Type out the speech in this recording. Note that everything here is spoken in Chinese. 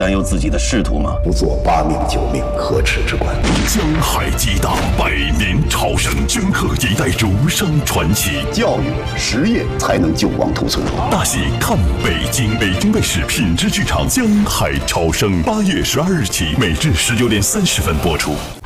担忧自己的仕途吗？ 不做8命9命可耻之官。 江海激荡，百年超生，镌刻一代儒商传奇。 教育实业才能救亡图存。 大戏看北京，北京卫视品质剧场《江海超生》8月12日起，每日19点30分播出。